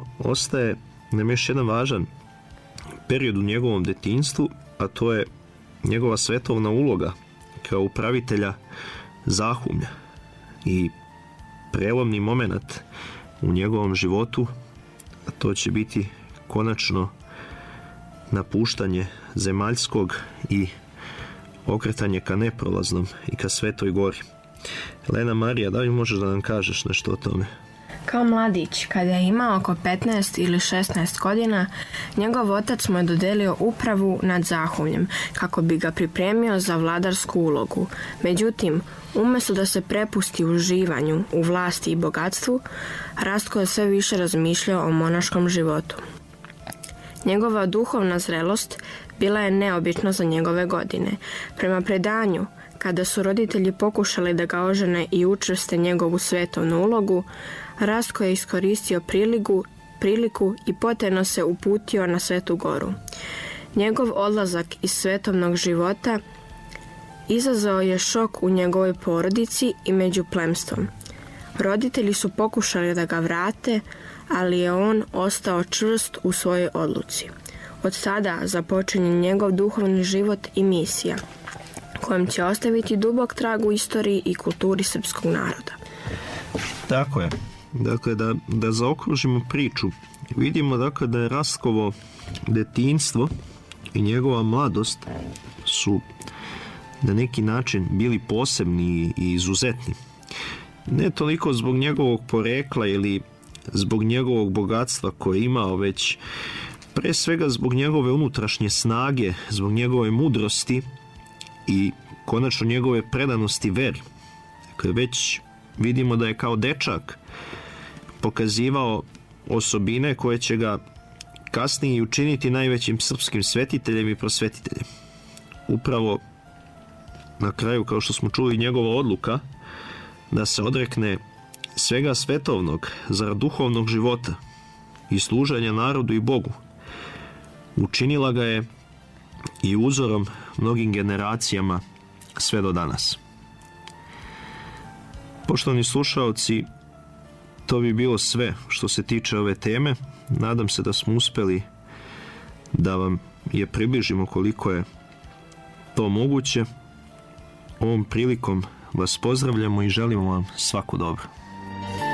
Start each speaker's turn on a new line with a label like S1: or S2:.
S1: ostaje nam još jedan važan period u njegovom detinjstvu, a to je njegova svetovna uloga kao upravitelja Zahumlja i prelomni moment u njegovom životu, a to će biti konačno napuštanje zemaljskog i okretanje ka neprolaznom i ka Svetoj gori. Lena Marija, da li možeš da nam kažeš nešto o tome?
S2: Kao mladić, kada je imao oko 15 ili 16 godina, njegov otac mu je dodelio upravu nad Zahumljem kako bi ga pripremio za vladarsku ulogu. Međutim, umjesto da se prepusti uživanju u vlasti i bogatstvu, Rastko je sve više razmišljao o monaškom životu. Njegova duhovna zrelost bila je neobična za njegove godine. Prema predanju, kada su roditelji pokušali da ga ožene i učvrste njegovu svetovnu ulogu, Rastko je iskoristio priliku i potajno se uputio na Svetu goru. Njegov odlazak iz svetovnog života izazvao je šok u njegovoj porodici i među plemstvom. Roditelji su pokušali da ga vrate, ali je on ostao čvrst u svojoj odluci. Od tada započinje njegov duhovni život i misija, kojom će ostaviti dubok trag u istoriji i kulturi srpskog naroda.
S1: Tako je. Dakle, da zaokružimo priču, vidimo dakle da je Rastkovo detinjstvo i njegova mladost su na neki način bili posebni i izuzetni. Ne toliko zbog njegovog porekla ili zbog njegovog bogatstva koje je imao, već pre svega zbog njegove unutrašnje snage, zbog njegove mudrosti i konačno njegove predanosti veri. Dakle, već vidimo da je kao dečak pokazivao osobine koje će ga kasnije učiniti najvećim srpskim svetiteljem i prosvetiteljem. Upravo na kraju, kao što smo čuli, njegova odluka da se odrekne svega svetovnog zarad duhovnog života i služenja narodu i Bogu učinila ga je i uzorom mnogim generacijama sve do danas. Poštovani slušaoci, to bi bilo sve što se tiče ove teme. Nadam se da smo uspeli da vam je približimo koliko je to moguće. Ovom prilikom vas pozdravljamo i želimo vam svako dobro.